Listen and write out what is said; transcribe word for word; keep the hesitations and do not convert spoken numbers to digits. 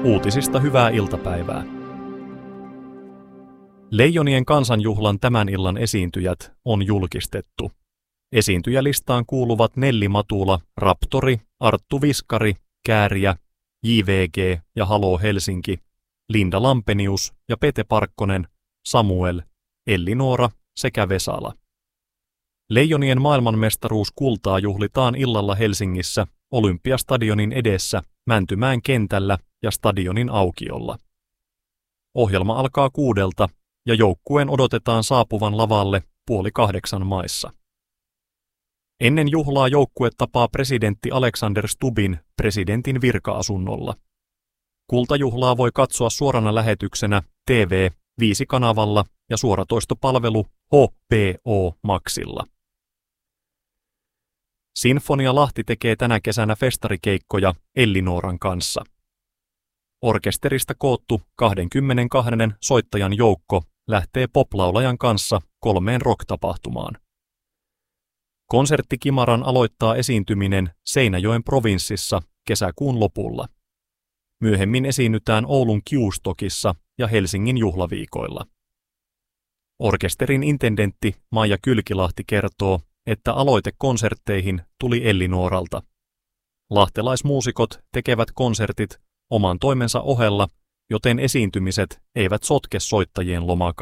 Uutisista hyvää iltapäivää. Leijonien kansanjuhlan tämän illan esiintyjät on julkistettu. Esiintyjälistaan kuuluvat Nelli Matula, Raptori, Arttu Viskari, Kääriä, J V G ja Halo Helsinki, Linda Lampenius ja Pete Parkkonen, Samuel, Elli-Noora sekä Vesala. Leijonien maailmanmestaruuskultaa juhlitaan illalla Helsingissä Olympiastadionin edessä, Mäntymäen kentällä ja stadionin aukiolla. Ohjelma alkaa kuudelta ja joukkueen odotetaan saapuvan lavalle puoli kahdeksan maissa. Ennen juhlaa joukkue tapaa presidentti Alexander Stubbin presidentin virka-asunnolla. Kultajuhlaa voi katsoa suorana lähetyksenä T V viisi kanavalla ja suoratoistopalvelu H B O Maxilla. Sinfonia Lahti tekee tänä kesänä festarikeikkoja Elli-Nooran kanssa. Orkesterista koottu kaksikymmentäkaksi soittajan joukko lähtee poplaulajan kanssa kolmeen rock-tapahtumaan. Konserttikimaran aloittaa esiintyminen Seinäjoen provinssissa kesäkuun lopulla. Myöhemmin esiinnytään Oulun Q-Stockissa ja Helsingin juhlaviikoilla. Orkesterin intendentti Maija Kylkilahti kertoo, että aloite konsertteihin tuli Elli-Nooralta. Lahtelaismuusikot tekevät konsertit oman toimensa ohella, joten esiintymiset eivät sotke soittajien lomakautta.